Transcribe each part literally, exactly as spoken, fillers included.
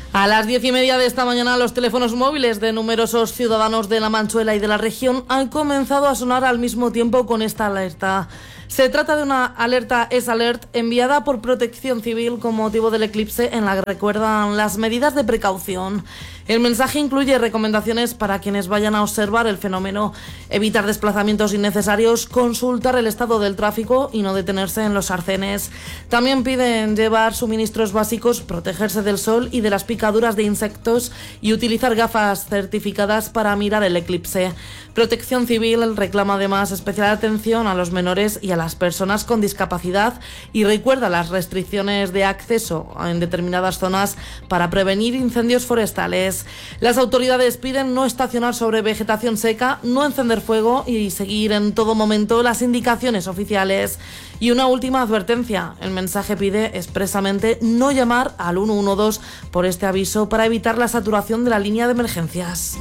A las diez y media de esta mañana, los teléfonos móviles de numerosos ciudadanos de La Manchuela y de la región han comenzado a sonar al mismo tiempo con esta alerta. Se trata de una alerta S-Alert enviada por Protección Civil con motivo del eclipse, en la que recuerdan las medidas de precaución. El mensaje incluye recomendaciones para quienes vayan a observar el fenómeno: evitar desplazamientos innecesarios, consultar el estado del tráfico y no detenerse en los arcenes. También piden llevar suministros básicos, protegerse del sol y de las picaduras de insectos y utilizar gafas certificadas para mirar el eclipse. Protección Civil reclama además especial atención a los menores y a las personas con discapacidad y recuerda las restricciones de acceso en determinadas zonas para prevenir incendios forestales. Las autoridades piden no estacionar sobre vegetación seca, no encender fuego y seguir en todo momento las indicaciones oficiales. Y una última advertencia: el mensaje pide expresamente no llamar al uno uno dos por este aviso para evitar la saturación de la línea de emergencias.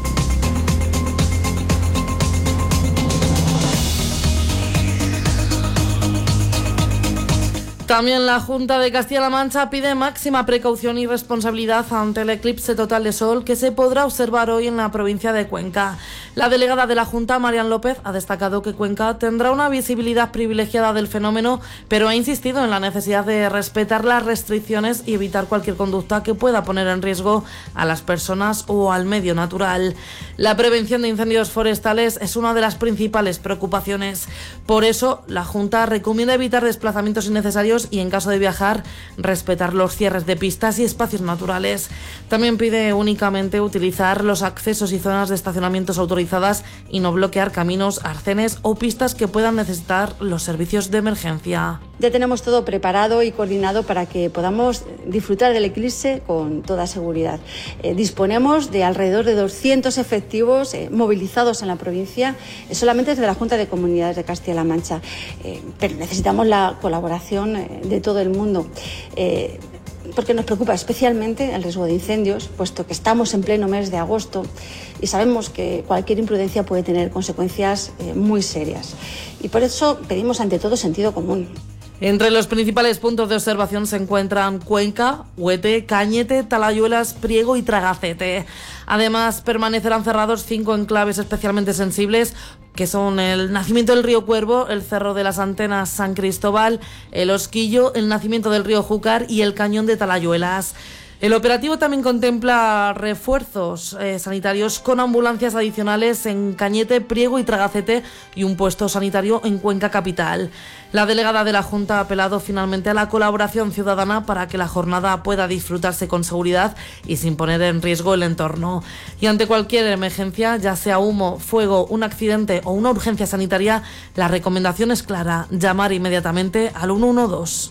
También la Junta de Castilla-La Mancha pide máxima precaución y responsabilidad ante el eclipse total de sol que se podrá observar hoy en la provincia de Cuenca. La delegada de la Junta, Marian López, ha destacado que Cuenca tendrá una visibilidad privilegiada del fenómeno, pero ha insistido en la necesidad de respetar las restricciones y evitar cualquier conducta que pueda poner en riesgo a las personas o al medio natural. La prevención de incendios forestales es una de las principales preocupaciones. Por eso, la Junta recomienda evitar desplazamientos innecesarios y, en caso de viajar, respetar los cierres de pistas y espacios naturales. También pide únicamente utilizar los accesos y zonas de estacionamientos autorizadas y no bloquear caminos, arcenes o pistas que puedan necesitar los servicios de emergencia. Ya tenemos todo preparado y coordinado para que podamos disfrutar del eclipse con toda seguridad. Eh, disponemos de alrededor de doscientos efectivos eh, movilizados en la provincia, eh, solamente desde la Junta de Comunidades de Castilla-La Mancha, eh, pero necesitamos la colaboración eh, de todo el mundo. Eh, porque nos preocupa especialmente el riesgo de incendios, puesto que estamos en pleno mes de agosto y sabemos que cualquier imprudencia puede tener consecuencias eh, muy serias. Y por eso pedimos ante todo sentido común. Entre los principales puntos de observación se encuentran Cuenca, Huete, Cañete, Talayuelas, Priego y Tragacete. Además, permanecerán cerrados cinco enclaves especialmente sensibles, que son el nacimiento del río Cuervo, el Cerro de las Antenas San Cristóbal, el Osquillo, el nacimiento del río Júcar y el Cañón de Talayuelas. El operativo también contempla refuerzos eh, sanitarios con ambulancias adicionales en Cañete, Priego y Tragacete y un puesto sanitario en Cuenca capital. La delegada de la Junta ha apelado finalmente a la colaboración ciudadana para que la jornada pueda disfrutarse con seguridad y sin poner en riesgo el entorno. Y ante cualquier emergencia, ya sea humo, fuego, un accidente o una urgencia sanitaria, la recomendación es clara: llamar inmediatamente al uno uno dos.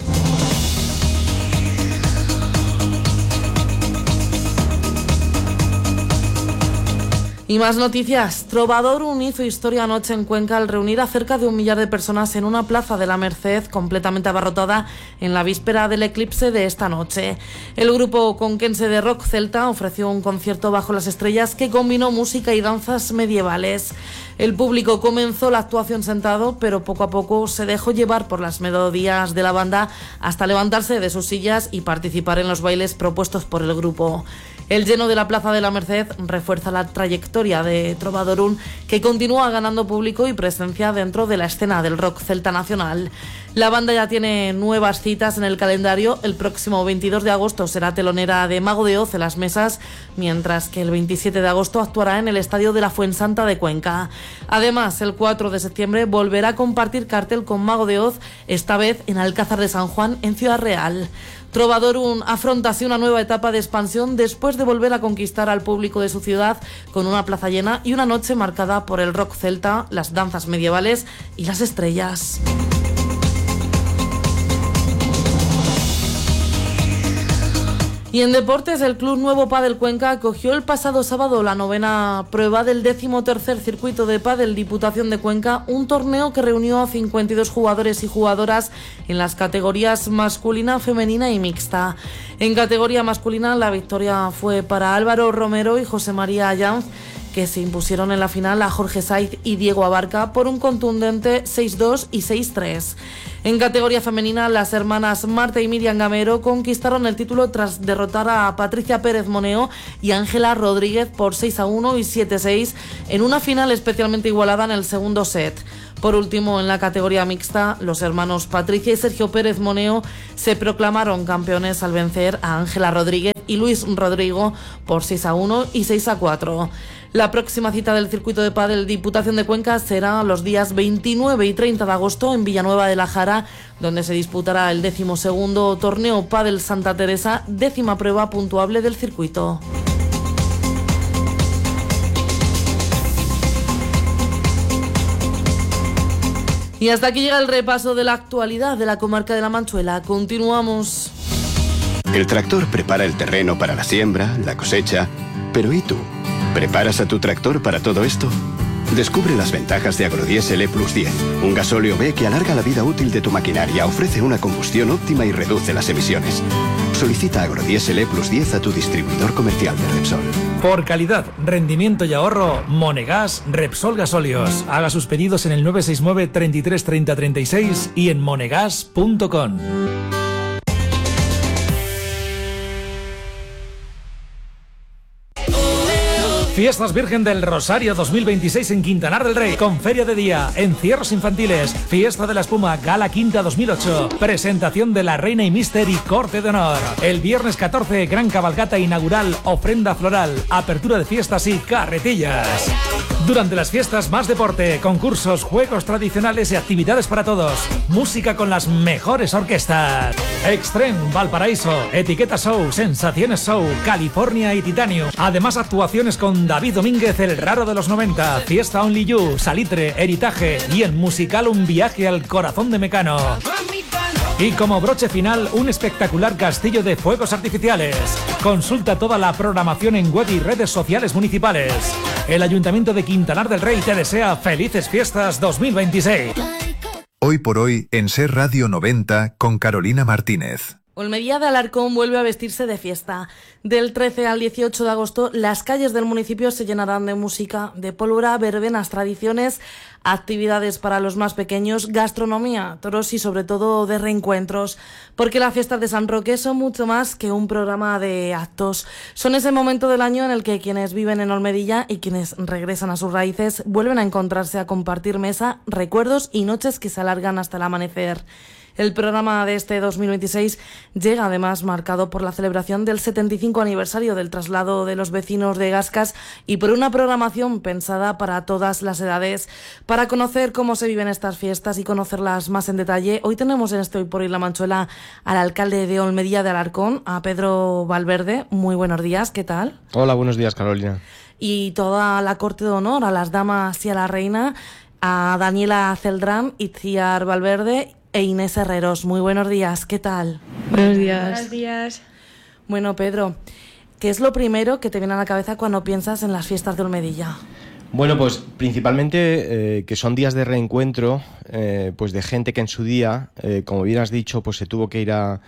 Y más noticias. Trovadorum hizo historia anoche en Cuenca al reunir a cerca de un millar de personas en una plaza de la Merced completamente abarrotada en la víspera del eclipse de esta noche. El grupo conquense de rock celta ofreció un concierto bajo las estrellas que combinó música y danzas medievales. El público comenzó la actuación sentado, pero poco a poco se dejó llevar por las melodías de la banda hasta levantarse de sus sillas y participar en los bailes propuestos por el grupo. El lleno de la Plaza de la Merced refuerza la trayectoria de Trovadorum, que continúa ganando público y presencia dentro de la escena del rock celta nacional. La banda ya tiene nuevas citas en el calendario. El próximo veintidós de agosto será telonera de Mago de Oz en Las Mesas, mientras que el veintisiete de agosto actuará en el Estadio de la Fuensanta de Cuenca. Además, el cuatro de septiembre volverá a compartir cartel con Mago de Oz, esta vez en Alcázar de San Juan, en Ciudad Real. Trovadorum afronta así una nueva etapa de expansión después de volver a conquistar al público de su ciudad con una plaza llena y una noche marcada por el rock celta, las danzas medievales y las estrellas. Y en deportes, el Club Nuevo Pádel Cuenca acogió el pasado sábado la novena prueba del decimotercer circuito de pádel Diputación de Cuenca, un torneo que reunió a cincuenta y dos jugadores y jugadoras en las categorías masculina, femenina y mixta. En categoría masculina, la victoria fue para Álvaro Romero y José María Allanz, que se impusieron en la final a Jorge Saiz y Diego Abarca por un contundente seis dos y seis tres. En categoría femenina, las hermanas Marta y Miriam Gamero conquistaron el título tras derrotar a Patricia Pérez Moneo y Ángela Rodríguez por seis a uno y siete a seis en una final especialmente igualada en el segundo set. Por último, en la categoría mixta, los hermanos Patricia y Sergio Pérez Moneo se proclamaron campeones al vencer a Ángela Rodríguez y Luis Rodrigo por seis a uno y seis a cuatro. La próxima cita del circuito de pádel Diputación de Cuenca será los días veintinueve y treinta de agosto en Villanueva de la Jara, donde se disputará el decimosegundo torneo Pádel Santa Teresa, décima prueba puntuable del circuito. Y hasta aquí llega el repaso de la actualidad de la comarca de La Manchuela. Continuamos. El tractor prepara el terreno para la siembra, la cosecha. Pero ¿y tú? ¿Preparas a tu tractor para todo esto? Descubre las ventajas de Agrodiesel E Plus diez, un gasóleo B que alarga la vida útil de tu maquinaria, ofrece una combustión óptima y reduce las emisiones. Solicita Agrodiesel E Plus diez a tu distribuidor comercial de Repsol. Por calidad, rendimiento y ahorro, Monegas Repsol Gasóleos. Haga sus pedidos en el nueve seis nueve, treinta y tres, treinta, treinta y seis y en monegas punto com. Fiestas Virgen del Rosario dos mil veintiséis en Quintanar del Rey, con feria de día, encierros infantiles, fiesta de la espuma, gala quinta dos mil ocho, presentación de la Reina y Mister y corte de honor. El viernes catorce, gran cabalgata inaugural, ofrenda floral, apertura de fiestas y carretillas. Durante las fiestas, más deporte, concursos, juegos tradicionales y actividades para todos. Música con las mejores orquestas. Extreme, Valparaíso, Etiqueta Show, Sensaciones Show, California y Titanium. Además, actuaciones con David Domínguez, el raro de los noventa, Fiesta Only You, Salitre, Heritaje y el musical Un viaje al corazón de Mecano. Y como broche final, un espectacular castillo de fuegos artificiales. Consulta toda la programación en web y redes sociales municipales. El Ayuntamiento de Quintanar del Rey te desea felices fiestas dos mil veintiséis. Hoy por hoy, en Ser Radio noventa, con Carolina Martínez. Olmedía de Alarcón vuelve a vestirse de fiesta. Del trece al dieciocho de agosto, las calles del municipio se llenarán de música, de pólvora, verbenas, tradiciones, actividades para los más pequeños, gastronomía, toros y sobre todo de reencuentros. Porque las fiestas de San Roque son mucho más que un programa de actos. Son ese momento del año en el que quienes viven en Olmedilla y quienes regresan a sus raíces vuelven a encontrarse a compartir mesa, recuerdos y noches que se alargan hasta el amanecer. El programa de este dos mil veintiséis llega además marcado por la celebración del setenta y cinco aniversario del traslado de los vecinos de Gascas y por una programación pensada para todas las edades. Para conocer cómo se viven estas fiestas y conocerlas más en detalle, hoy tenemos en este Hoy por Hoy La Manchuela al alcalde de Olmedilla de Alarcón, a Pedro Valverde. Muy buenos días, ¿qué tal? Hola, buenos días, Carolina. Y toda la corte de honor, a las damas y a la reina, a Daniela Celdrán, Itziar Valverde e Inés Herreros. Muy buenos días, ¿qué tal? Buenos días. Buenos días. Bueno, Pedro, ¿qué es lo primero que te viene a la cabeza cuando piensas en las fiestas de Olmedilla? Bueno, pues principalmente eh, que son días de reencuentro, eh, pues de gente que en su día, eh, como bien has dicho, pues se tuvo que ir a,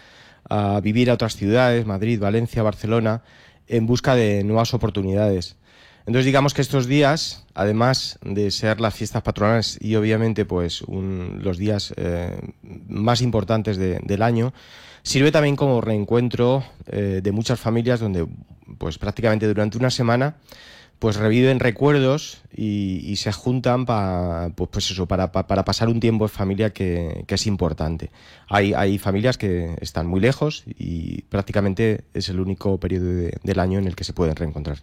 a vivir a otras ciudades, Madrid, Valencia, Barcelona, en busca de nuevas oportunidades. Entonces digamos que estos días, además de ser las fiestas patronales y obviamente pues un, los días eh, más importantes de, del año, sirve también como reencuentro eh, de muchas familias donde pues prácticamente durante una semana pues reviven recuerdos y, y se juntan pa, pues, pues eso, para, pa, para pasar un tiempo en familia que, que es importante. Hay, hay familias que están muy lejos y prácticamente es el único periodo de, del año en el que se pueden reencontrar.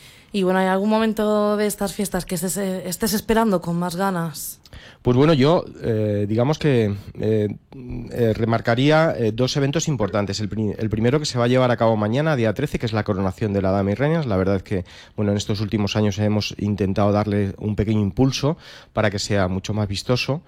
Y bueno, ¿hay algún momento de estas fiestas que estés, estés esperando con más ganas? Pues bueno, yo eh, digamos que eh, eh, remarcaría eh, dos eventos importantes. El, pri- el primero que se va a llevar a cabo mañana, día trece, que es la coronación de la Dama y Reinas. La verdad es que bueno, en estos últimos años hemos intentado darle un pequeño impulso para que sea mucho más vistoso.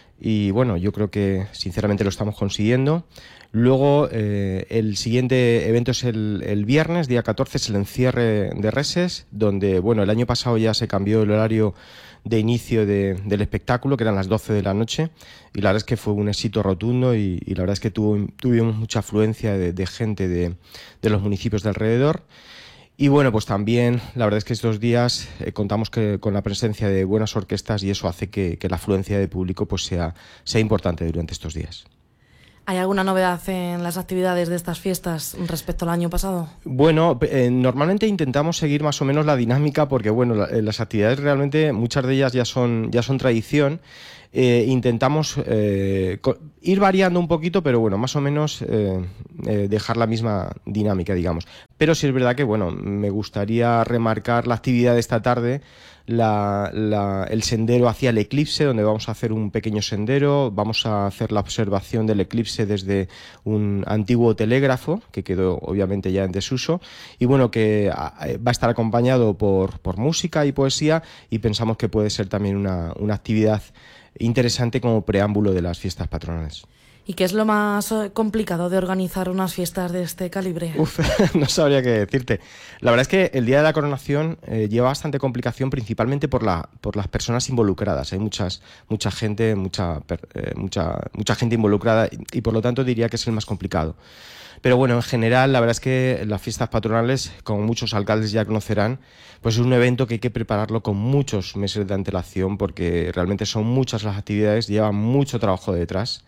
Y bueno, yo creo que sinceramente lo estamos consiguiendo. Luego, eh, el siguiente evento es el, el viernes, día catorce, es el encierre de reses, donde, bueno, el año pasado ya se cambió el horario de inicio de, del espectáculo, que eran las doce de la noche, y la verdad es que fue un éxito rotundo y, y la verdad es que tuvo, tuvimos mucha afluencia de, de gente de, de los municipios de alrededor. Y bueno, pues también la verdad es que estos días eh, contamos que, con la presencia de buenas orquestas y eso hace que, que la afluencia de público pues sea, sea importante durante estos días. ¿Hay alguna novedad en las actividades de estas fiestas respecto al año pasado? Bueno, eh, normalmente intentamos seguir más o menos la dinámica porque bueno, la, las actividades realmente, muchas de ellas ya son, ya son tradición. Eh, intentamos eh, ir variando un poquito, pero bueno, más o menos eh, eh, dejar la misma dinámica, digamos. Pero sí es verdad que, bueno, me gustaría remarcar la actividad de esta tarde, la, la, el sendero hacia el eclipse, donde vamos a hacer un pequeño sendero, vamos a hacer la observación del eclipse desde un antiguo telégrafo, que quedó obviamente ya en desuso, y bueno, que va a estar acompañado por, por música y poesía, y pensamos que puede ser también una, una actividad interesante como preámbulo de las fiestas patronales. ¿Y qué es lo más complicado de organizar unas fiestas de este calibre? Uf, no sabría qué decirte. La verdad es que el día de la coronación eh, lleva bastante complicación, principalmente por la por las personas involucradas. Hay muchas mucha gente, mucha eh, mucha mucha gente involucrada y, y por lo tanto diría que es el más complicado. Pero bueno, en general, la verdad es que las fiestas patronales, como muchos alcaldes ya conocerán, pues es un evento que hay que prepararlo con muchos meses de antelación porque realmente son muchas las actividades, lleva mucho trabajo detrás.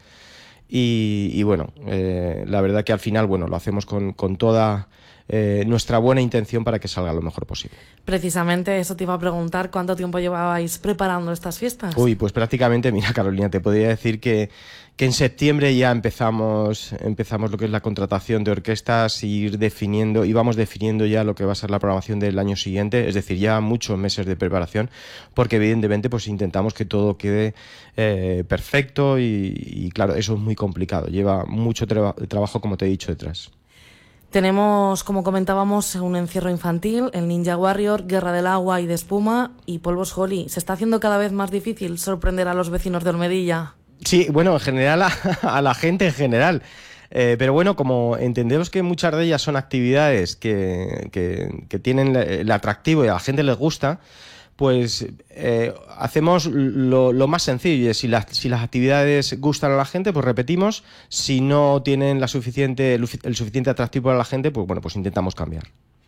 Y, y bueno, eh, la verdad que al final, bueno, lo hacemos con, con toda eh, nuestra buena intención para que salga lo mejor posible. Precisamente eso te iba a preguntar, ¿cuánto tiempo llevabais preparando estas fiestas? Uy, pues prácticamente, mira Carolina, te podría decir que, que en septiembre ya empezamos, empezamos lo que es la contratación de orquestas, ir definiendo, íbamos definiendo ya lo que va a ser la programación del año siguiente, es decir, ya muchos meses de preparación, porque evidentemente pues intentamos que todo quede eh, perfecto y, y claro, eso es muy complicado, lleva mucho tra- trabajo, como te he dicho, detrás. Tenemos, como comentábamos, un encierro infantil, el Ninja Warrior, Guerra del Agua y de Espuma y Polvos Holly. ¿Se está haciendo cada vez más difícil sorprender a los vecinos de Olmedilla? Sí, bueno, en general, a, a la gente en general. Eh, pero bueno, como entendemos que muchas de ellas son actividades que, que, que tienen el atractivo y a la gente les gusta, pues eh, hacemos lo, lo más sencillo. Si las, si las actividades gustan a la gente, pues repetimos. Si no tienen la suficiente, el suficiente atractivo para la gente, pues bueno, pues intentamos cambiar.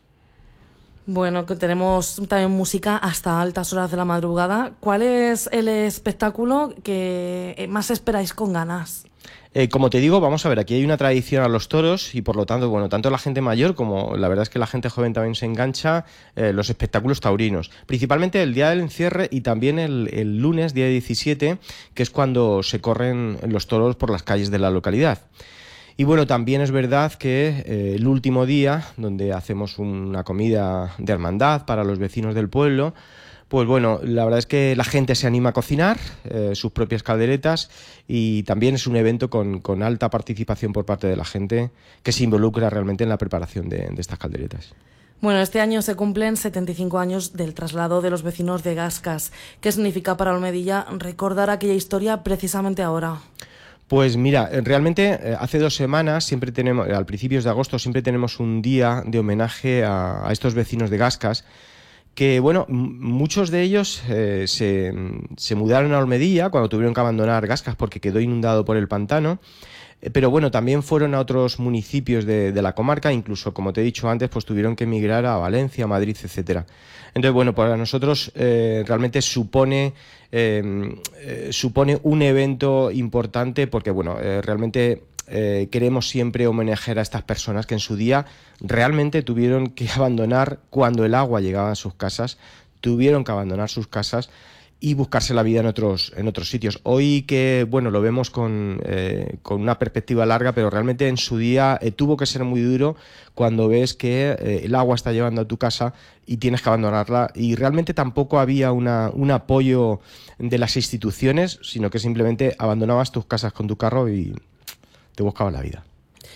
Bueno, que tenemos también música hasta altas horas de la madrugada. ¿Cuál es el espectáculo que más esperáis con ganas? Eh, como te digo, vamos a ver, aquí hay una tradición a los toros y por lo tanto, bueno, tanto la gente mayor como la verdad es que la gente joven también se engancha, eh, los espectáculos taurinos. Principalmente el día del encierre y también el, el lunes, día diecisiete, que es cuando se corren los toros por las calles de la localidad. Y bueno, también es verdad que eh, el último día, donde hacemos una comida de hermandad para los vecinos del pueblo, pues bueno, la verdad es que la gente se anima a cocinar eh, sus propias calderetas y también es un evento con, con alta participación por parte de la gente que se involucra realmente en la preparación de, de estas calderetas. Bueno, este año se cumplen setenta y cinco años del traslado de los vecinos de Gascas. ¿Qué significa para Olmedilla recordar aquella historia precisamente ahora? Pues mira, realmente hace dos semanas, siempre tenemos, al principios de agosto, siempre tenemos un día de homenaje a, a estos vecinos de Gascas, que bueno, muchos de ellos eh, se, se mudaron a Olmedilla cuando tuvieron que abandonar Gascas porque quedó inundado por el pantano, eh, pero bueno, también fueron a otros municipios de, de la comarca, incluso como te he dicho antes, pues tuvieron que emigrar a Valencia, Madrid, etcétera. Entonces bueno, para nosotros eh, realmente supone, eh, eh, supone un evento importante porque bueno, eh, realmente... Eh, queremos siempre homenajear a estas personas que en su día realmente tuvieron que abandonar cuando el agua llegaba a sus casas, tuvieron que abandonar sus casas y buscarse la vida en otros, en otros sitios. Hoy que, bueno, lo vemos con, eh, con una perspectiva larga, pero realmente en su día eh, tuvo que ser muy duro cuando ves que eh, el agua está llevando a tu casa y tienes que abandonarla y realmente tampoco había una, un apoyo de las instituciones, sino que simplemente abandonabas tus casas con tu carro y te buscaba la vida.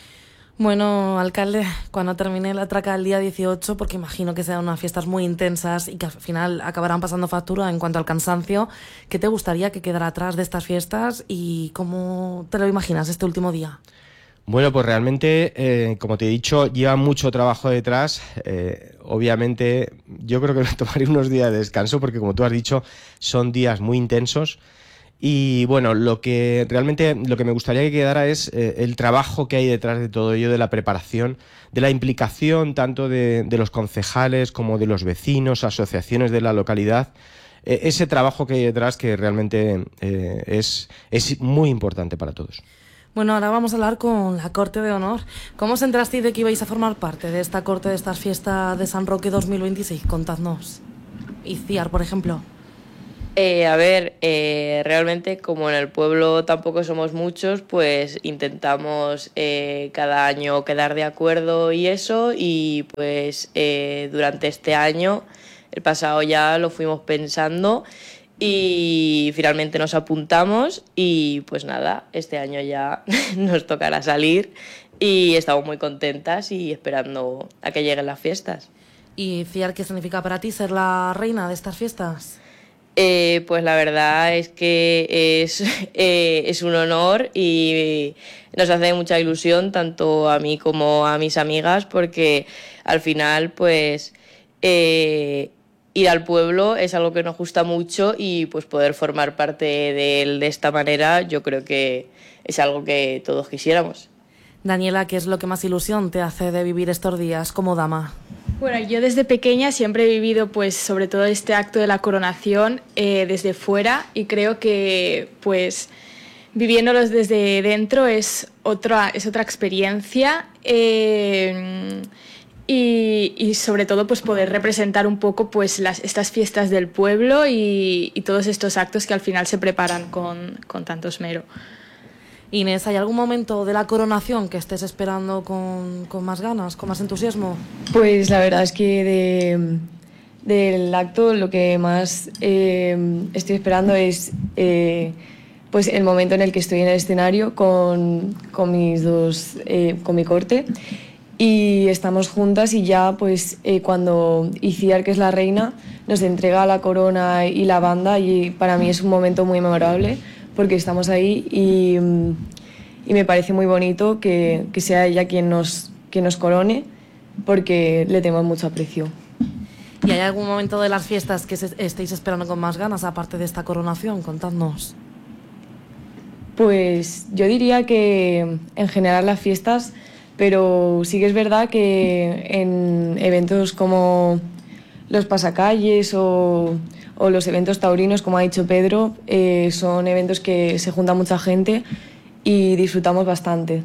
Bueno, alcalde, cuando termine la traca el día dieciocho, porque imagino que serán unas fiestas muy intensas y que al final acabarán pasando factura en cuanto al cansancio, ¿qué te gustaría que quedara atrás de estas fiestas y cómo te lo imaginas este último día? Bueno, pues realmente, eh, como te he dicho, lleva mucho trabajo detrás. Eh, obviamente, yo creo que me tomaré unos días de descanso porque, como tú has dicho, son días muy intensos. Y bueno, lo que realmente lo que me gustaría que quedara es eh, el trabajo que hay detrás de todo ello, de la preparación, de la implicación tanto de, de los concejales como de los vecinos, asociaciones de la localidad, eh, ese trabajo que hay detrás que realmente eh, es, es muy importante para todos. Bueno, ahora vamos a hablar con la Corte de Honor. ¿Cómo os enterasteis de que ibais a formar parte de esta Corte, de estas fiestas de San Roque dos mil veintiséis? Contadnos. Iciar, por ejemplo. Eh, a ver, eh, realmente como en el pueblo tampoco somos muchos, pues intentamos eh, cada año quedar de acuerdo y eso, y pues eh, durante este año, el pasado ya lo fuimos pensando y finalmente nos apuntamos y pues nada, este año ya nos tocará salir y estamos muy contentas y esperando a que lleguen las fiestas. ¿Y Ciar, qué significa para ti ser la reina de estas fiestas? Eh, pues la verdad es que es, eh, es un honor y nos hace mucha ilusión tanto a mí como a mis amigas porque al final pues eh, ir al pueblo es algo que nos gusta mucho y pues poder formar parte de él de esta manera yo creo que es algo que todos quisiéramos. Daniela, ¿qué es lo que más ilusión te hace de vivir estos días como dama? Bueno, yo desde pequeña siempre he vivido pues sobre todo este acto de la coronación eh, desde fuera y creo que pues viviéndolos desde dentro es otra, es otra experiencia eh, y, y sobre todo pues poder representar un poco pues las, estas fiestas del pueblo y, y todos estos actos que al final se preparan con, con tanto esmero. Inés, ¿hay algún momento de la coronación que estés esperando con, con más ganas, con más entusiasmo? Pues la verdad es que de, del acto lo que más eh, estoy esperando es eh, pues el momento en el que estoy en el escenario con, con mis dos, eh, con mi corte y estamos juntas y ya pues eh, cuando Iciar, que es la reina, nos entrega la corona y la banda y para mí es un momento muy memorable porque estamos ahí y, y me parece muy bonito que, que sea ella quien nos, quien nos corone porque le tengo mucho aprecio. ¿Y hay algún momento de las fiestas que se, estéis esperando con más ganas aparte de esta coronación? Contadnos. Pues yo diría que en general las fiestas, pero sí que es verdad que en eventos como los pasacalles o... o los eventos taurinos, como ha dicho Pedro, eh, son eventos que se junta mucha gente y disfrutamos bastante.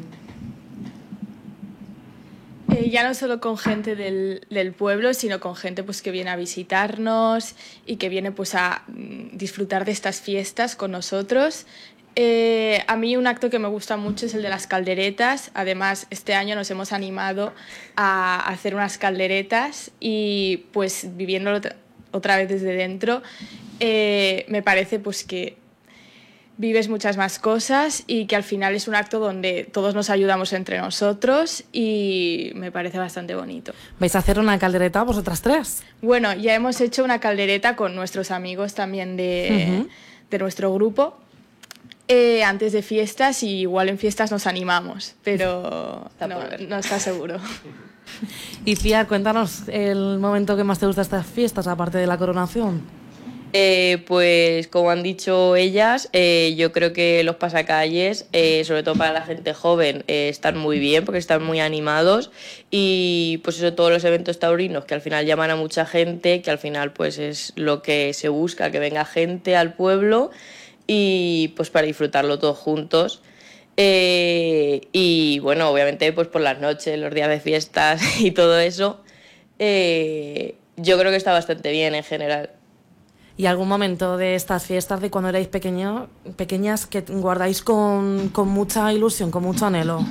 Eh, ya no solo con gente del, del pueblo, sino con gente pues, que viene a visitarnos y que viene pues, a mm, disfrutar de estas fiestas con nosotros. Eh, a mí un acto que me gusta mucho es el de las calderetas. Además, este año nos hemos animado a hacer unas calderetas y pues viviéndolo otra vez desde dentro, eh, me parece pues que vives muchas más cosas y que al final es un acto donde todos nos ayudamos entre nosotros y me parece bastante bonito. ¿Vais a hacer una caldereta vosotras tres? Bueno, ya hemos hecho una caldereta con nuestros amigos también de, uh-huh. de nuestro grupo eh, antes de fiestas y igual en fiestas nos animamos, pero no, no está seguro. Y Ciar, cuéntanos el momento que más te gusta de estas fiestas, aparte de la coronación. Eh, pues como han dicho ellas, eh, yo creo que los pasacalles, eh, sobre todo para la gente joven, eh, están muy bien porque están muy animados y pues eso, todos los eventos taurinos que al final llaman a mucha gente, que al final pues es lo que se busca, que venga gente al pueblo y pues para disfrutarlo todos juntos. Eh, y bueno, obviamente pues por las noches, los días de fiestas y todo eso, eh, yo creo que está bastante bien en general. ¿Y algún momento de estas fiestas de cuando erais pequeño, pequeñas que guardáis con, con mucha ilusión, con mucho anhelo?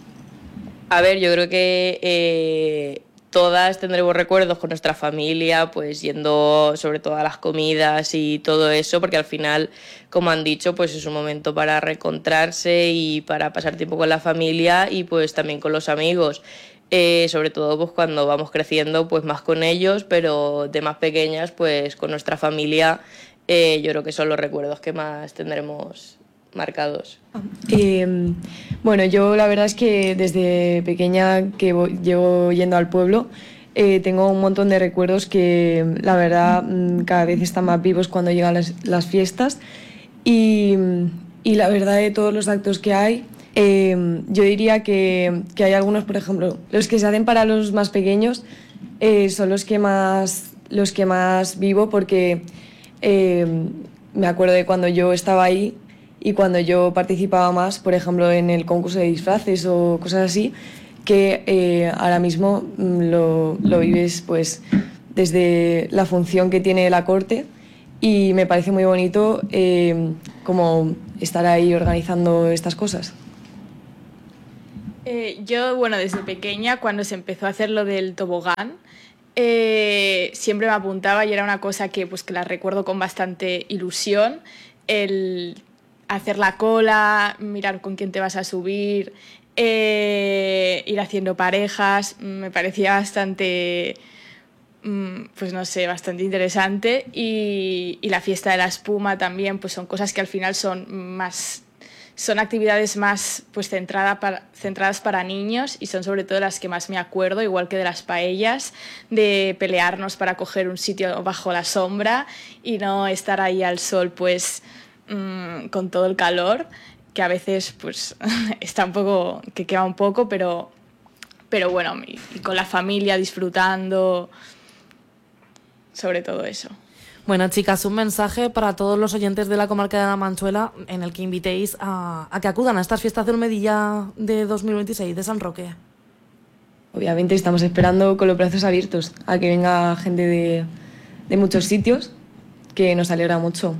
A ver, yo creo que eh, todas tendremos recuerdos con nuestra familia, pues yendo sobre todo a las comidas y todo eso, porque al final, como han dicho, pues es un momento para reencontrarse y para pasar tiempo con la familia y pues también con los amigos. Eh, sobre todo pues cuando vamos creciendo pues más con ellos, pero de más pequeñas pues con nuestra familia eh, yo creo que son los recuerdos que más tendremos marcados. Eh, bueno, yo la verdad es que desde pequeña que voy, llevo yendo al pueblo eh, tengo un montón de recuerdos que la verdad cada vez están más vivos cuando llegan las, las fiestas Y, y la verdad de todos los actos que hay, eh, yo diría que, que hay algunos, por ejemplo, los que se hacen para los más pequeños eh, son los que más, los que más vivo porque eh, me acuerdo de cuando yo estaba ahí y cuando yo participaba más, por ejemplo, en el concurso de disfraces o cosas así, que eh, ahora mismo lo, lo vives pues desde la función que tiene la corte y me parece muy bonito eh, como estar ahí organizando estas cosas. Eh, yo, bueno, desde pequeña, cuando se empezó a hacer lo del tobogán, eh, siempre me apuntaba y era una cosa que, pues, que la recuerdo con bastante ilusión, el hacer la cola, mirar con quién te vas a subir, eh, ir haciendo parejas, me parecía bastante, pues no sé, bastante interesante y, y la fiesta de la espuma también, pues son cosas que al final son más, son actividades más pues centrada para, centradas para niños y son sobre todo las que más me acuerdo, igual que de las paellas, de pelearnos para coger un sitio bajo la sombra y no estar ahí al sol pues con todo el calor, que a veces pues está un poco, que quema un poco, pero, pero bueno, y, y con la familia disfrutando, sobre todo eso. Bueno, chicas, un mensaje para todos los oyentes de la comarca de la Manchuela en el que invitéis a, a que acudan a estas fiestas de Olmedilla de dos mil veintiséis de San Roque. Obviamente estamos esperando con los brazos abiertos a que venga gente de, de muchos sitios, que nos alegra mucho.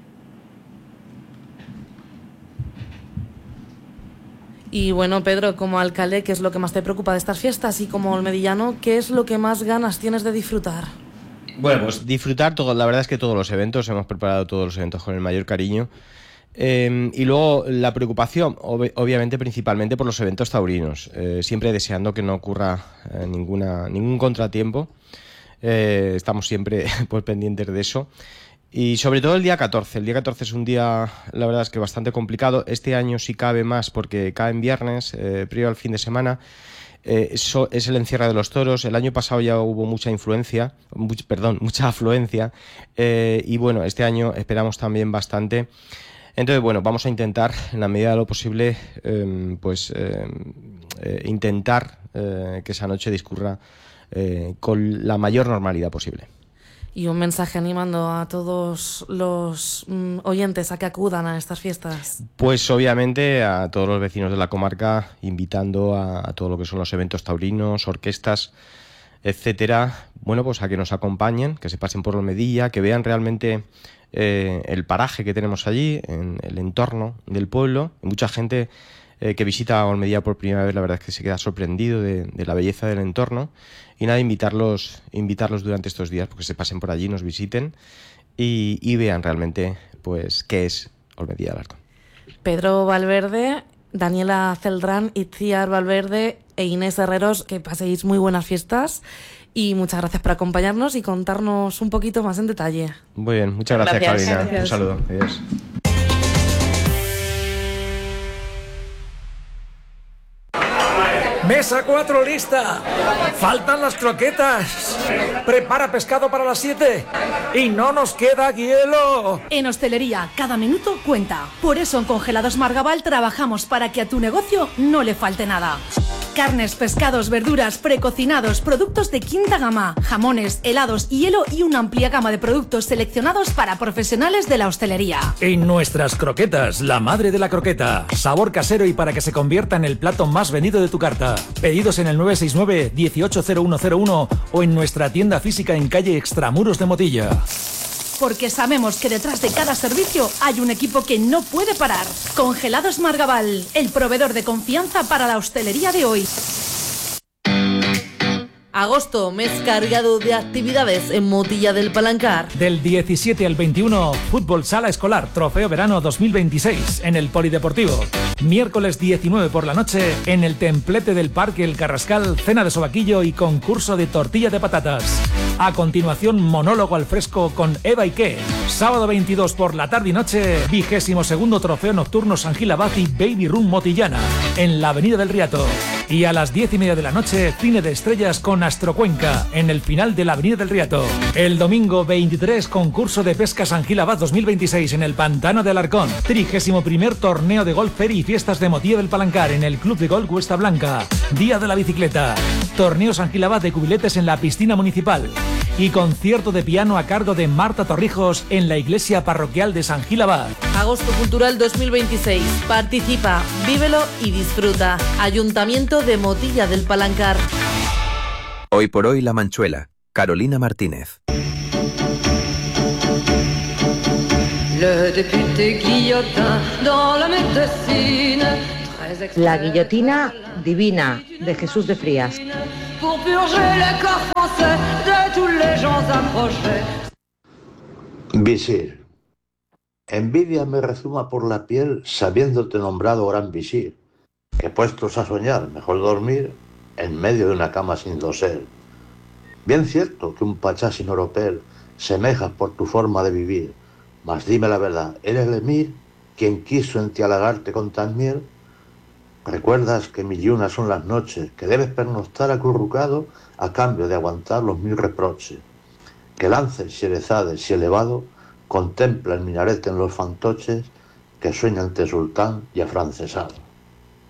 Y bueno, Pedro, como alcalde, ¿qué es lo que más te preocupa de estas fiestas? Y como olmedillano, ¿qué es lo que más ganas tienes de disfrutar? Bueno, pues disfrutar todo. La verdad es que todos los eventos, hemos preparado todos los eventos con el mayor cariño. Eh, y luego la preocupación, ob- obviamente principalmente por los eventos taurinos. Eh, siempre deseando que no ocurra eh, ninguna, ningún contratiempo. Eh, estamos siempre pues, pendientes de eso. Y sobre todo el día catorce. El día catorce es un día, la verdad es que bastante complicado. Este año sí cabe más porque cae en viernes, eh, previo al fin de semana. Eh, eso es el encierro de los toros. El año pasado ya hubo mucha influencia, much, perdón, mucha afluencia. Eh, y bueno, este año esperamos también bastante. Entonces, bueno, vamos a intentar, en la medida de lo posible, eh, pues eh, eh, intentar eh, que esa noche discurra eh, con la mayor normalidad posible. Y un mensaje animando a todos los mm, oyentes a que acudan a estas fiestas. Pues obviamente a todos los vecinos de la comarca, invitando a, a todo lo que son los eventos taurinos, orquestas, etcétera. Bueno, pues a que nos acompañen, que se pasen por Olmedilla, que vean realmente eh, el paraje que tenemos allí, en el entorno del pueblo. Y mucha gente eh, que visita Olmedilla por primera vez, la verdad es que se queda sorprendido de, de la belleza del entorno. Y nada, invitarlos, invitarlos durante estos días, porque se pasen por allí, nos visiten y, y vean realmente pues qué es Olmedilla del Arcón. Pedro Valverde, Daniela Celdrán, Itziar Valverde e Inés Herreros, que paséis muy buenas fiestas y muchas gracias por acompañarnos y contarnos un poquito más en detalle. Muy bien, muchas gracias, Gracias. Carolina. Gracias. Un saludo. Adiós. Mesa cuatro lista. Faltan las croquetas. Prepara pescado para las siete. Y no nos queda hielo. En hostelería, cada minuto cuenta. Por eso en Congelados Margaval trabajamos para que a tu negocio no le falte nada. Carnes, pescados, verduras, precocinados, productos de quinta gama, jamones, helados, hielo y una amplia gama de productos seleccionados para profesionales de la hostelería. En nuestras croquetas, la madre de la croqueta. Sabor casero y para que se convierta en el plato más vendido de tu carta. Pedidos en el nueve seis nueve, dieciocho cero uno cero uno o en nuestra tienda física en calle Extramuros de Motilla. Porque sabemos que detrás de cada servicio hay un equipo que no puede parar. Congelados Margaval, el proveedor de confianza para la hostelería de hoy. Agosto, mes cargado de actividades en Motilla del Palancar. Del diecisiete al veintiuno, Fútbol Sala Escolar, Trofeo Verano dos mil veintiséis, en el Polideportivo. Miércoles diecinueve por la noche, en el Templete del Parque El Carrascal, cena de sobaquillo y concurso de tortilla de patatas. A continuación, monólogo al fresco con Eva Ike. Sábado veintidós por la tarde y noche, vigésimo segundo Trofeo Nocturno San Gil Abad y Baby Room Motillana. en la Avenida del Riato. Y a las diez y media de la noche, cine de estrellas con Astrocuenca, en el final de la Avenida del Riato. El domingo veintitrés, concurso de pesca San Gil Abad dos mil veintiséis en el Pantano de Alarcón. trigésimo primer torneo de golf feria y fiestas de Motillo del Palancar en el Club de Golf Cuesta Blanca. Día de la bicicleta. Torneo San Gil Abad de cubiletes en la piscina municipal. Y concierto de piano a cargo de Marta Torrijos en la iglesia parroquial de San Gil Abad. Agosto Cultural dos mil veintiséis. Participa, vívelo y disfruta. Ayuntamiento de Motilla del Palancar. Hoy por hoy La Manchuela. Carolina Martínez. Le député Guillotin dans la médecine. La guillotina divina de Jesús de Frías. Pour purger le corps français de tous les gens approchés. Visir. Envidia me rezuma por la piel sabiéndote nombrado gran visir, que puestos a soñar, mejor dormir en medio de una cama sin dosel. Bien cierto que un pachá sin oropel semejas por tu forma de vivir, mas dime la verdad, ¿eres el emir quien quiso en ti halagarte con tan miel? ¿Recuerdas que mil y una son las noches que debes pernoctar acurrucado a cambio de aguantar los mil reproches? Que lances sierezades y elevado contempla el minarete en los fantoches que sueña ante sultán y afrancesado.